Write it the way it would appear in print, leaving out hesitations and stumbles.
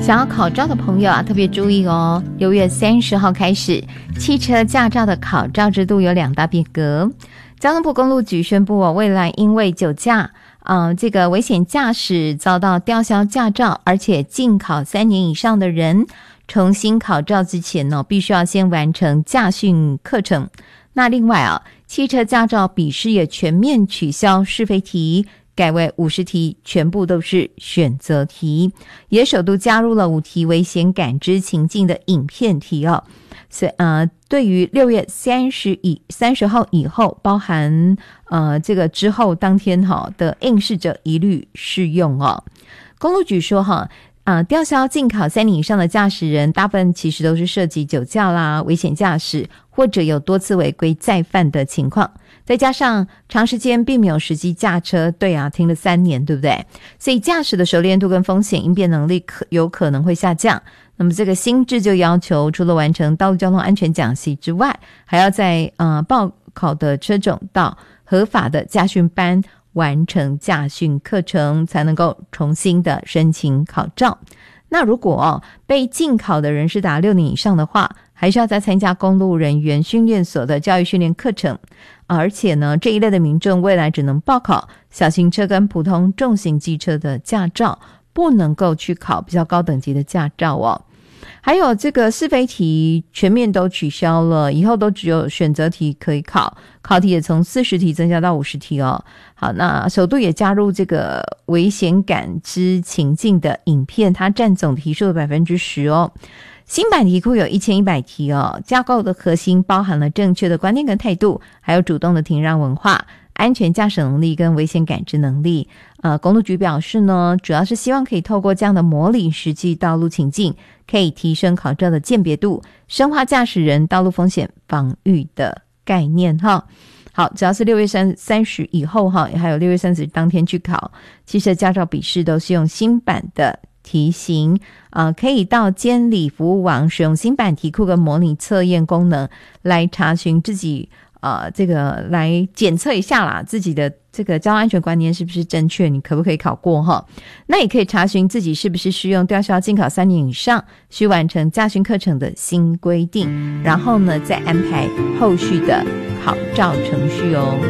想要考照的朋友啊，特别注意哦！6月30号开始，汽车驾照的考照制度有2大变革。交通部公路局宣布未来因为酒驾这个危险驾驶遭到吊销驾照，而且禁考3年以上的人，重新考照之前必须要先完成驾训课程。那另外汽车驾照笔试也全面取消是非题，改为50题，全部都是选择题，也首度加入了5题危险感知情境的影片题所以对于6月30号以后，包含这个之后当天的应试者一律适用公路局说吊销禁考3年以上的驾驶人，大部分其实都是涉及酒驾啦、危险驾驶或者有多次违规再犯的情况，再加上长时间并没有实际驾车，对停了3年，对不对？所以驾驶的熟练度跟风险应变能力有可能会下降。那么这个新制就要求，除了完成道路交通安全讲习之外，还要在报考的车种到合法的驾训班完成驾训课程，才能够重新的申请考照。那如果被禁考的人是达6年以上的话，还是要再参加公路人员训练所的教育训练课程，而且呢，这一类的民众未来只能报考小型车跟普通重型机车的驾照，不能够去考比较高等级的驾照还有这个是非题全面都取消了，以后都只有选择题可以考，考题也从40题增加到50题好，那首度也加入这个危险感知情境的影片，它占总题数的 10% 新版题库有1100题架构的核心包含了正确的观念跟态度，还有主动的停让文化、安全驾驶能力跟危险感知能力。公路局表示呢，主要是希望可以透过这样的模拟实际道路情境，可以提升考照的鉴别度，深化驾驶人道路风险防御的概念好，只要是6月30以后还有6月30当天去考汽车驾照笔试，都是用新版的题型可以到监理服务网使用新版题库跟模拟测验功能来查询自己这个来检测一下啦，自己的这个交通安全观念是不是正确，你可不可以考过那也可以查询自己是不是适用吊销禁考3年以上需完成驾训课程的新规定，然后呢再安排后续的考照程序